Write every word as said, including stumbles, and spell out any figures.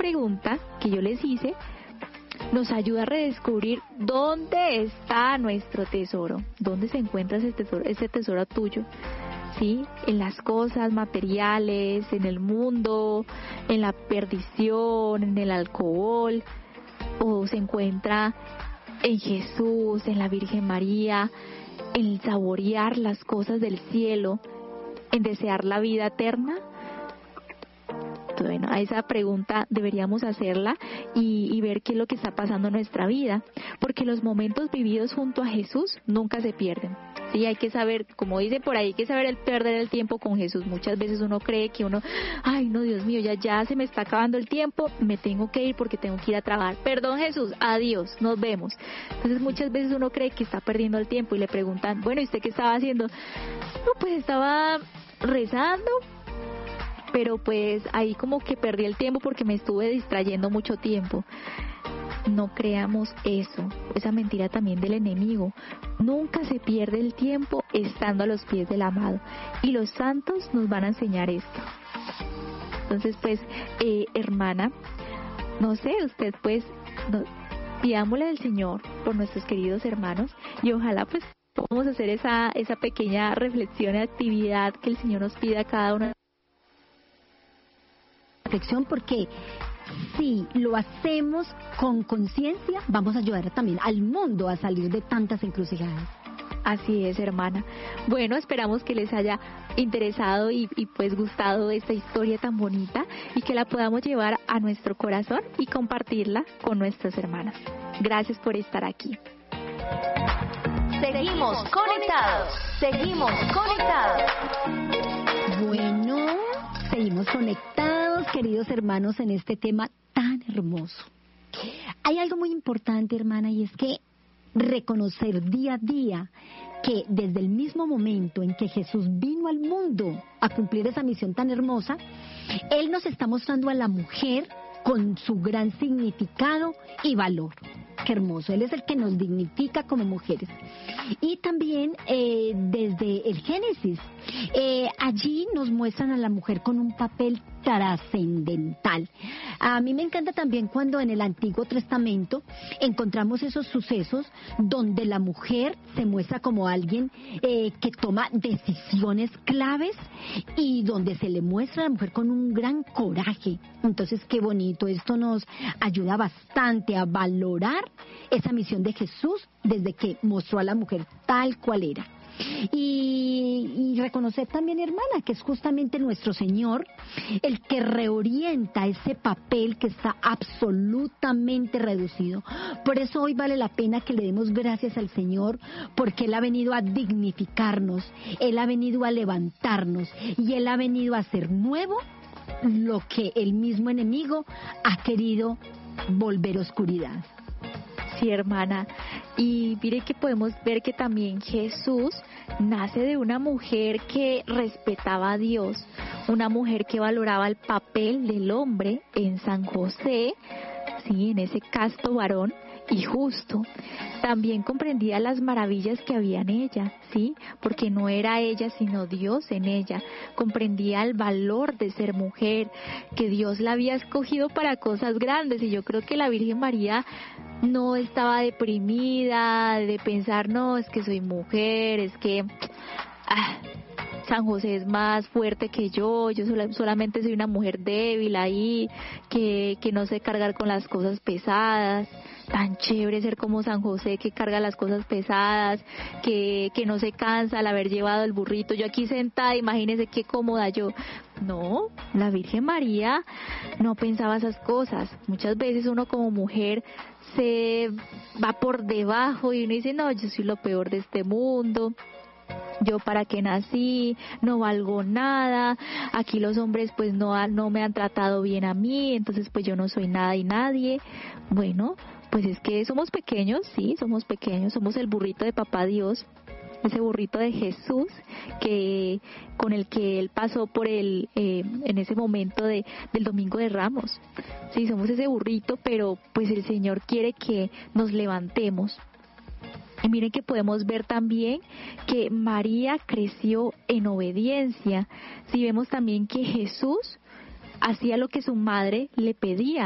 pregunta que yo les hice nos ayuda a redescubrir dónde está nuestro tesoro, dónde se encuentra ese tesoro, ese tesoro tuyo, ¿sí? En las cosas materiales, en el mundo, en la perdición, en el alcohol, o se encuentra en Jesús, en la Virgen María, en saborear las cosas del cielo, en desear la vida eterna. Bueno, a esa pregunta deberíamos hacerla y, y ver qué es lo que está pasando en nuestra vida, porque los momentos vividos junto a Jesús nunca se pierden. Sí, hay que saber, como dice por ahí, hay que saber el perder el tiempo con Jesús. Muchas veces uno cree que uno, ay no, Dios mío, ya, ya se me está acabando el tiempo, me tengo que ir porque tengo que ir a trabajar. Perdón Jesús, adiós, nos vemos. Entonces muchas veces uno cree que está perdiendo el tiempo y le preguntan, bueno, ¿y usted qué estaba haciendo? No, pues estaba rezando, pero pues ahí como que perdí el tiempo porque me estuve distrayendo mucho tiempo. No creamos eso, esa mentira también del enemigo. Nunca se pierde el tiempo estando a los pies del amado. Y los santos nos van a enseñar esto. Entonces pues, eh, hermana, no sé, usted pues, no, pidámosle al Señor por nuestros queridos hermanos y ojalá pues podamos hacer esa, esa pequeña reflexión y actividad que el Señor nos pida a cada uno. Reflexión, porque si lo hacemos con conciencia, vamos a ayudar también al mundo a salir de tantas encrucijadas. Así es, hermana. Bueno, esperamos que les haya interesado y, y pues gustado esta historia tan bonita y que la podamos llevar a nuestro corazón y compartirla con nuestras hermanas. Gracias por estar aquí. Seguimos conectados, seguimos conectados. Bueno, seguimos conectados, queridos hermanos, en este tema tan hermoso. Hay algo muy importante, hermana, y es que reconocer día a día que desde el mismo momento en que Jesús vino al mundo a cumplir esa misión tan hermosa, Él nos está mostrando a la mujer con su gran significado y valor. Qué hermoso, Él es el que nos dignifica como mujeres. Y también eh, desde el Génesis, eh, allí nos muestran a la mujer con un papel trascendental. A mí me encanta también cuando en el Antiguo Testamento encontramos esos sucesos donde la mujer se muestra como alguien eh, que toma decisiones claves y donde se le muestra a la mujer con un gran coraje. Entonces, qué bonito, esto nos ayuda bastante a valorar esa misión de Jesús desde que mostró a la mujer tal cual era. Y, y reconocer también, hermana, que es justamente nuestro Señor el que reorienta ese papel que está absolutamente reducido. Por eso hoy vale la pena que le demos gracias al Señor, porque Él ha venido a dignificarnos, Él ha venido a levantarnos y Él ha venido a hacer nuevo lo que el mismo enemigo ha querido volver oscuridad. Sí, hermana, y mire que podemos ver que también Jesús nace de una mujer que respetaba a Dios, una mujer que valoraba el papel del hombre en San José, sí, en ese casto varón y justo. También comprendía las maravillas que había en ella, sí, porque no era ella sino Dios en ella. Comprendía el valor de ser mujer, que Dios la había escogido para cosas grandes, y yo creo que la Virgen María no estaba deprimida de pensar, no, es que soy mujer, es que ah, San José es más fuerte que yo, yo sola, solamente soy una mujer débil ahí, que, que no sé cargar con las cosas pesadas. Tan chévere ser como San José, que carga las cosas pesadas, que, que no se cansa al haber llevado el burrito. Yo aquí sentada, imagínese qué cómoda yo. No, la Virgen María no pensaba esas cosas. Muchas veces uno como mujer se va por debajo y uno dice, no, yo soy lo peor de este mundo. Yo para qué nací, no valgo nada, aquí los hombres pues no, no me han tratado bien a mí, entonces pues yo no soy nada y nadie. Bueno, pues es que somos pequeños, sí, somos pequeños, somos el burrito de Papá Dios, ese burrito de Jesús que con el que Él pasó por el eh, en ese momento de del Domingo de Ramos. Sí, somos ese burrito, pero pues el Señor quiere que nos levantemos. Y miren que podemos ver también que María creció en obediencia. Si vemos también que Jesús hacía lo que su madre le pedía.